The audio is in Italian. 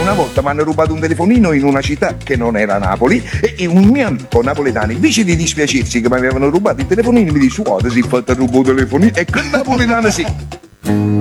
una volta mi hanno rubato un telefonino in una città che non era Napoli e un mio amico napoletano, invece di dispiacersi che mi avevano rubato il telefonino, mi dice: guarda, si è fatto rubare il telefonino, e che napoletano sì.